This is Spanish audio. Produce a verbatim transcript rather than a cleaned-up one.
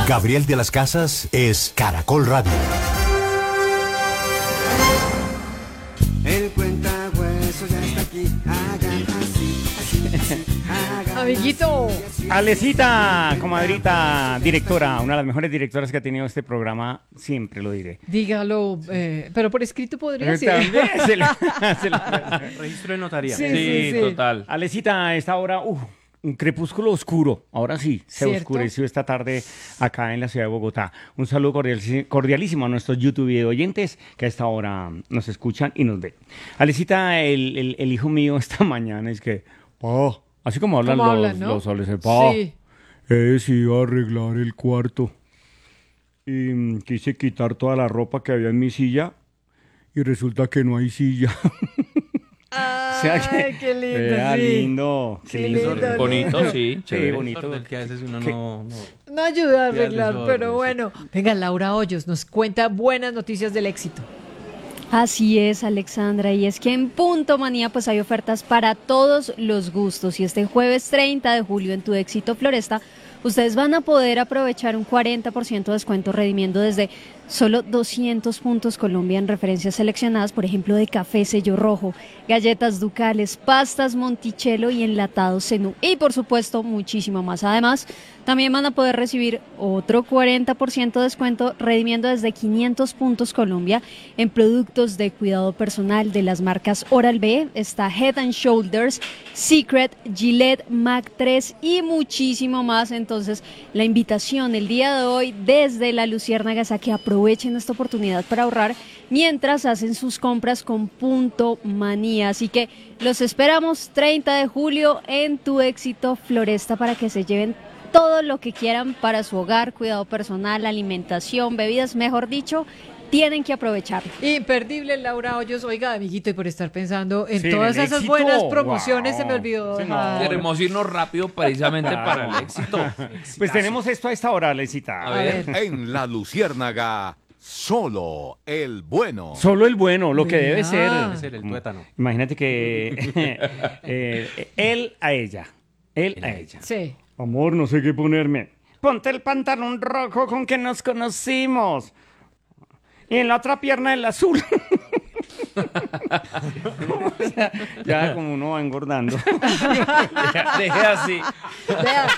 Gabriel de las Casas es Caracol Radio. El cuentahueso ya está aquí. Hagan así, así, así. Hagan Amiguito. Alecita, comadrita, directora, una de las mejores directoras que ha tenido este programa, siempre lo diré. Dígalo, eh, pero por escrito podría ser. También se le- se le- Registro de notaría. Sí, Sí, sí, sí. total. Alecita, a esta hora, uh, un crepúsculo oscuro. Ahora sí, se ¿Cierto? oscureció esta tarde acá en la ciudad de Bogotá. Un saludo cordial- cordialísimo a nuestros YouTube video oyentes que a esta hora nos escuchan y nos ven. Alecita, el, el- el hijo mío esta mañana es que, pa, así como hablan ¿Cómo los, hablan, no? los soles, pa, Sí. he decidido arreglar el cuarto y mm, quise quitar toda la ropa que había en mi silla y resulta que no hay silla. O sea que- Ay, qué lindo, Vea, sí. lindo, qué Qué lindo. lindo. Bonito, sí. Sí, chévere. bonito. Desorden que a veces uno ¿Qué? no... no- No ayuda a Ya, arreglar, desorden, pero sí. bueno. Venga, Laura Hoyos nos cuenta buenas noticias del éxito. Así es, Alexandra, y es que en Punto Manía pues hay ofertas para todos los gustos y este jueves treinta de julio en Tu Éxito Floresta ustedes van a poder aprovechar un cuarenta por ciento de descuento redimiendo desde solo doscientos puntos Colombia en referencias seleccionadas, por ejemplo, de café sello rojo, galletas ducales, pastas Monticello y enlatados Zenú y por supuesto muchísimo más. Además, también van a poder recibir otro cuarenta por ciento de descuento redimiendo desde quinientos puntos Colombia en productos de cuidado personal de las marcas Oral-B, está Head and Shoulders, Secret, Gillette, Mac tres y muchísimo más. Entonces, la invitación el día de hoy desde La Luciérnaga es a que aprovechen esta oportunidad para ahorrar mientras hacen sus compras con Punto Manía. Así que los esperamos treinta de julio en Tu Éxito Floresta para que se lleven todo lo que quieran para su hogar, cuidado personal, alimentación, bebidas, mejor dicho, tienen que aprovecharlo. Imperdible, Laura Hoyos. Oiga, amiguito, y por estar pensando en Sí, en todas el esas éxito. buenas promociones, Wow. se me olvidó Sí, no. dejar. Queremos irnos rápido precisamente para el éxito. Pues tenemos esto a esta hora, Alecita. A ver. En La Luciérnaga, solo el bueno. Solo el bueno, lo que Vea. debe ser. Debe Debe ser el tuétano. Imagínate que eh, él a ella, él a ella. Sí. Amor, no sé qué ponerme. Ponte el pantalón rojo con que nos conocimos. Y en la otra pierna el azul. O sea, ya como uno va engordando. Deje así. Vea,